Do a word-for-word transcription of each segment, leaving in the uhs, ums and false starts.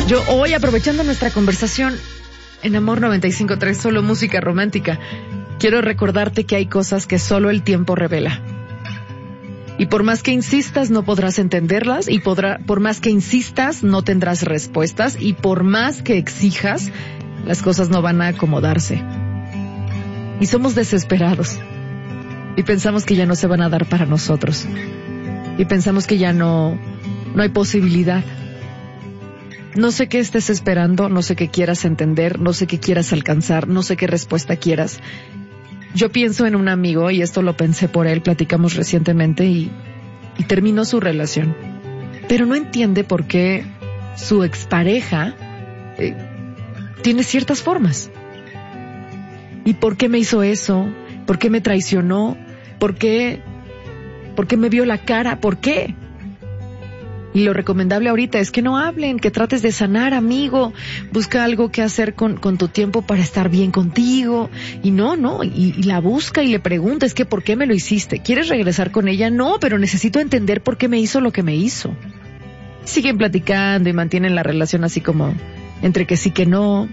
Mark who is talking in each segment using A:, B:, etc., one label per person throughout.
A: Yo hoy, aprovechando nuestra conversación en Amor noventa y cinco punto tres, solo música romántica, quiero recordarte que hay cosas que solo el tiempo revela. Y por más que insistas, no podrás entenderlas, y podrá, por más que insistas, no tendrás respuestas, y por más que exijas, las cosas no van a acomodarse. Y somos desesperados. Y pensamos que ya no se van a dar para nosotros. Y pensamos que ya no, no hay posibilidad. No sé qué estés esperando, no sé qué quieras entender, no sé qué quieras alcanzar, no sé qué respuesta quieras. Yo pienso en un amigo, y esto lo pensé por él, platicamos recientemente, y, y terminó su relación. Pero no entiende por qué su expareja eh, tiene ciertas formas. ¿Y por qué me hizo eso? ¿Por qué me traicionó? ¿Por qué? ¿Por qué me vio la cara? ¿Por qué? Y lo recomendable ahorita es que no hablen, que trates de sanar, amigo. Busca algo que hacer con, con tu tiempo para estar bien contigo. Y no, no, y, y la busca y le pregunta, es que ¿por qué me lo hiciste? ¿Quieres regresar con ella? No, pero necesito entender por qué me hizo lo que me hizo. Siguen platicando y mantienen la relación así como entre que sí que no.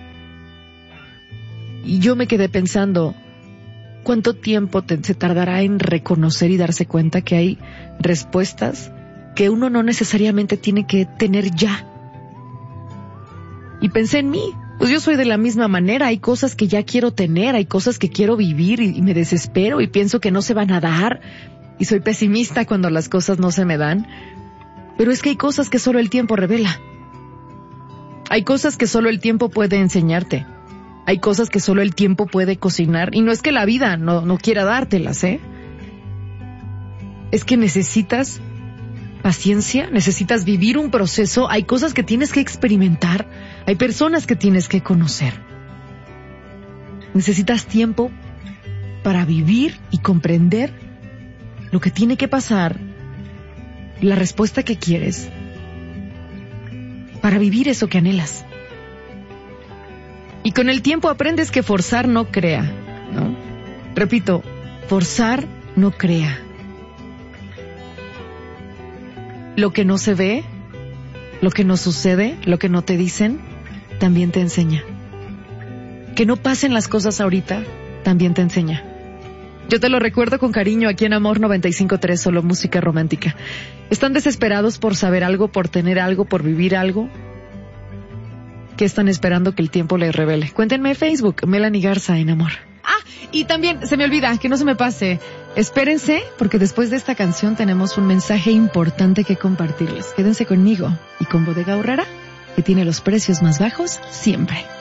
A: Y yo me quedé pensando, ¿cuánto tiempo te, se tardará en reconocer y darse cuenta que hay respuestas que uno no necesariamente tiene que tener ya? Y pensé en mí, pues yo soy de la misma manera, hay cosas que ya quiero tener, hay cosas que quiero vivir y, y me desespero y pienso que no se van a dar y soy pesimista cuando las cosas no se me dan, pero es que hay cosas que solo el tiempo revela, hay cosas que solo el tiempo puede enseñarte, hay cosas que solo el tiempo puede cocinar, y no es que la vida no, no quiera dártelas, ¿eh? Es que necesitas paciencia, necesitas vivir un proceso, hay cosas que tienes que experimentar, hay personas que tienes que conocer. Necesitas tiempo para vivir y comprender lo que tiene que pasar, la respuesta que quieres, para vivir eso que anhelas. Y con el tiempo aprendes que forzar no crea, ¿no? Repito, forzar no crea. Lo que no se ve, lo que no sucede, lo que no te dicen, también te enseña. Que no pasen las cosas ahorita, también te enseña. Yo te lo recuerdo con cariño aquí en Amor noventa y cinco punto tres, solo música romántica. ¿Están desesperados por saber algo, por tener algo, por vivir algo? ¿Qué están esperando que el tiempo les revele? Cuéntenme en Facebook, Melanie Garza en Amor. Ah, y también, se me olvida, que no se me pase, espérense, porque después de esta canción tenemos un mensaje importante que compartirles. Quédense conmigo y con Bodega Aurrera, que tiene los precios más bajos siempre.